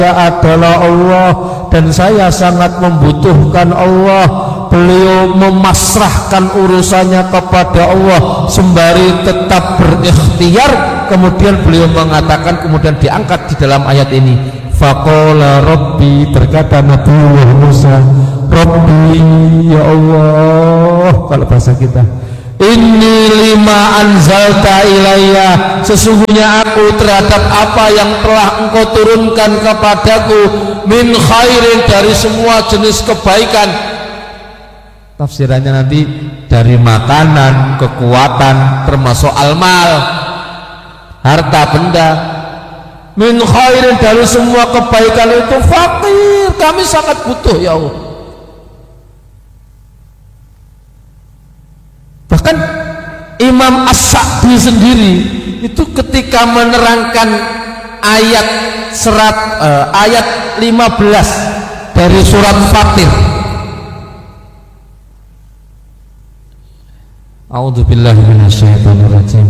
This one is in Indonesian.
adalah Allah dan saya sangat membutuhkan Allah. Beliau memasrahkan urusannya kepada Allah sembari tetap berikhtiar. Kemudian beliau mengatakan, kemudian diangkat di dalam ayat ini, faqala rabbi, berkata Nabi Musa, rabbi ya Allah, kalau bahasa kita, inni lima anzalta ilayya, sesungguhnya aku terhadap apa yang telah engkau turunkan kepadaku, min khairin, dari semua jenis kebaikan. Tafsirannya nanti dari makanan, kekuatan, termasuk almal, harta benda. Min khairin, dari semua kebaikan itu, fakir, kami sangat butuh ya Allah. Bahkan Imam As-Sa'di sendiri itu ketika menerangkan ayat ayat 15 dari surat Fatir, A'udzubillahi minasyaitonirrajim.